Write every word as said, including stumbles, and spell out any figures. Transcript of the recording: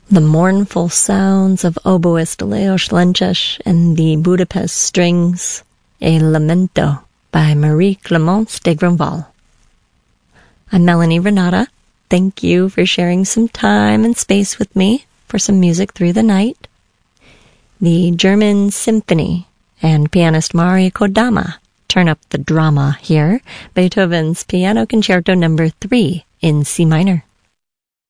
The mournful sounds of oboist Leos Lenches and the Budapest Strings, a Lamento by Marie Clémence de Grandval. I'm Melanie Renata. Thank you for sharing some time and space with me for some music through the night. The German Symphony and pianist Mari Kodama turn up the drama here. Beethoven's Piano Concerto number three in C minor.